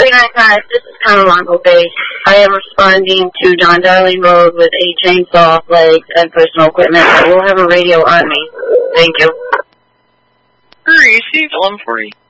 Good night, guys. This is Camargo Bay. I am responding to John Darling Road with a chainsaw, legs, and personal equipment. I will have a radio on me. Thank you. Received 1140.